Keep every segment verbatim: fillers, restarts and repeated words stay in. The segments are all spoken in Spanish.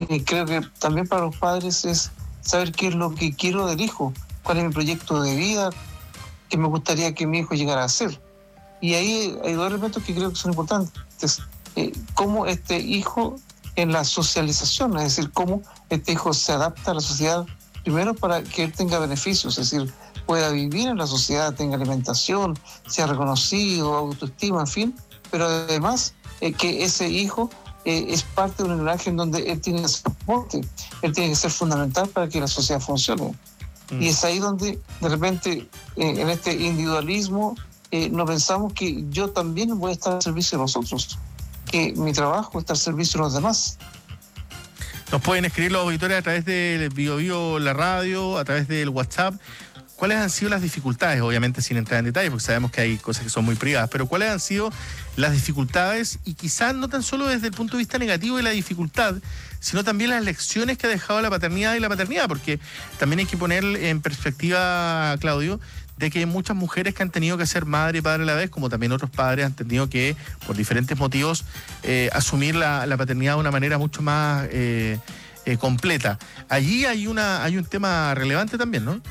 eh, creo que también para los padres es saber qué es lo que quiero del hijo, cuál es mi proyecto de vida, qué me gustaría que mi hijo llegara a ser. Y ahí hay dos elementos que creo que son importantes. Eh, cómo este hijo en la socialización, es decir, cómo este hijo se adapta a la sociedad, primero para que él tenga beneficios, es decir, pueda vivir en la sociedad, tenga alimentación, sea reconocido, autoestima, en fin, pero además eh, que ese hijo eh, es parte de un engranaje en donde él tiene que ser soporte, él tiene que ser fundamental para que la sociedad funcione. Mm. Y es ahí donde de repente eh, en este individualismo eh, no pensamos que yo también voy a estar al servicio de los otros, que mi trabajo está al servicio de los demás. Nos pueden escribir los auditores a través del Bio Bio, la radio, a través del WhatsApp. ¿Cuáles han sido las dificultades? Obviamente sin entrar en detalle, porque sabemos que hay cosas que son muy privadas, pero ¿cuáles han sido las dificultades? Y quizás no tan solo desde el punto de vista negativo de la dificultad, sino también las lecciones que ha dejado la paternidad y la maternidad, porque también hay que poner en perspectiva, Claudio, de que hay muchas mujeres que han tenido que ser madre y padre a la vez, como también otros padres han tenido que, por diferentes motivos, eh, asumir la, la paternidad de una manera mucho más eh, eh, completa. Allí hay, una, hay un tema relevante también, ¿no?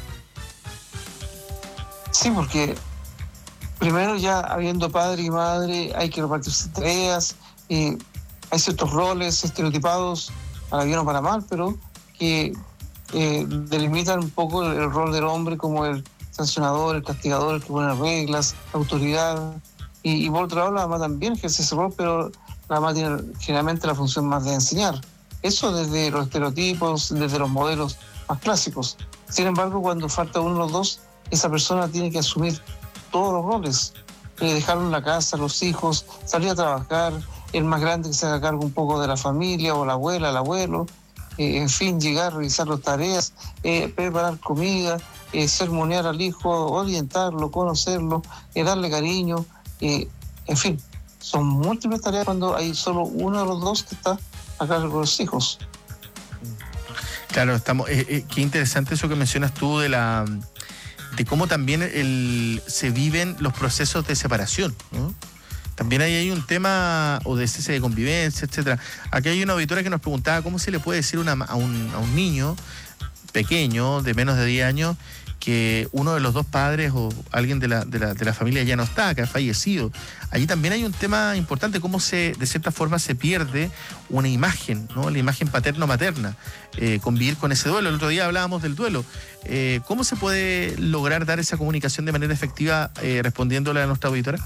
Sí, porque primero ya habiendo padre y madre hay que repartirse tareas, eh, hay ciertos roles estereotipados, para bien o para mal, pero que eh, delimitan un poco el, el rol del hombre como el sancionador, el castigador, el que pone reglas, la autoridad, y, y por otro lado la mamá también ejerce ese rol, pero la mamá tiene generalmente la función más de enseñar. Eso desde los estereotipos, desde los modelos más clásicos. Sin embargo, cuando falta uno de los dos, esa persona tiene que asumir todos los roles, eh, dejarlo en la casa, los hijos, salir a trabajar, el más grande que se haga cargo un poco de la familia, o la abuela, el abuelo, eh, en fin, llegar, revisar las tareas, eh, preparar comida, eh, sermonear al hijo, orientarlo, conocerlo, eh, darle cariño, eh, en fin, son múltiples tareas cuando hay solo uno de los dos que está a cargo de los hijos. Claro, estamos. Eh, eh, qué interesante eso que mencionas tú de la de cómo también el, se viven los procesos de separación, ¿no? También ahí hay un tema, o de cese de convivencia, etcétera. Aquí hay una auditora que nos preguntaba cómo se le puede decir una, a, un, a un niño pequeño, de menos de diez años, que uno de los dos padres o alguien de la, de la, de la familia ya no está, que ha fallecido. Allí también hay un tema importante, cómo se, de cierta forma se pierde una imagen, ¿no? La imagen paterno-materna, eh, convivir con ese duelo. El otro día hablábamos del duelo. Eh, ¿Cómo se puede lograr dar esa comunicación de manera efectiva, eh, respondiéndole a nuestra auditora?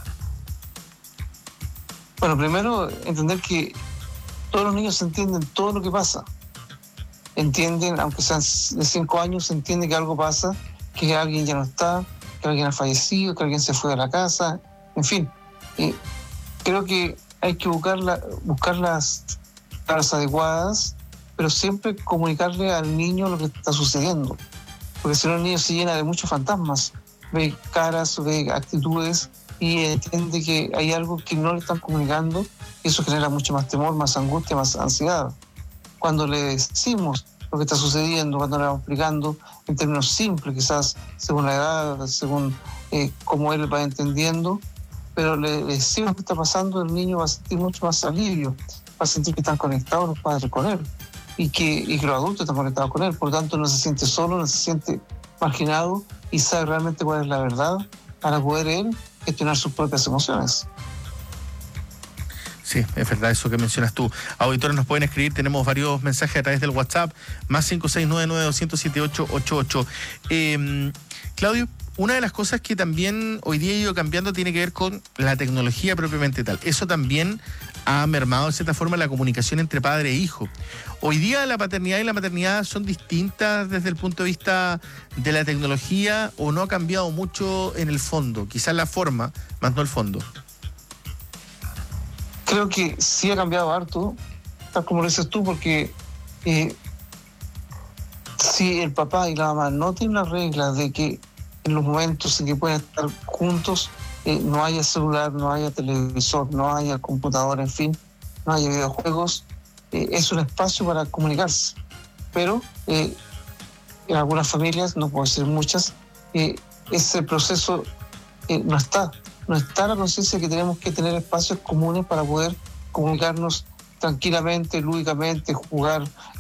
Bueno, primero entender que todos los niños entienden todo lo que pasa. Entienden, aunque sean de cinco años, entienden que algo pasa, que alguien ya no está, que alguien ha fallecido, que alguien se fue de la casa, en fin. Eh, creo que hay que buscar, la, buscar las palabras adecuadas, pero siempre comunicarle al niño lo que está sucediendo. Porque si no, el niño se llena de muchos fantasmas, ve caras, ve actitudes, y entiende que hay algo que no le están comunicando, y eso genera mucho más temor, más angustia, más ansiedad. Cuando le decimos lo que está sucediendo, cuando le vamos explicando en términos simples, quizás según la edad, según eh, cómo él va entendiendo, pero le decimos lo que está pasando, el niño va a sentir mucho más alivio, va a sentir que están conectados los padres con él, y que, y que los adultos están conectados con él, por lo tanto no se siente solo, no se siente marginado, y sabe realmente cuál es la verdad para poder él gestionar sus propias emociones. Sí, es verdad eso que mencionas tú. Auditores nos pueden escribir, tenemos varios mensajes a través del WhatsApp, más cinco seis nueve nueve dos cero siete siete ocho ocho ocho. Eh, Claudio, una de las cosas que también hoy día ha ido cambiando tiene que ver con la tecnología propiamente tal. Eso también ha mermado de cierta forma la comunicación entre padre e hijo. Hoy día la paternidad y la maternidad son distintas desde el punto de vista de la tecnología, o no ha cambiado mucho en el fondo, quizás la forma, más no el fondo. Creo que sí ha cambiado harto, tal como lo dices tú, porque eh, si el papá y la mamá no tienen las reglas de que en los momentos en que pueden estar juntos eh, no haya celular, no haya televisor, no haya computador, en fin, no haya videojuegos, eh, es un espacio para comunicarse. Pero eh, en algunas familias, no puedo decir muchas, eh, ese proceso eh, no está. No está la conciencia de que tenemos que tener espacios comunes para poder comunicarnos tranquilamente, lúdicamente, jugar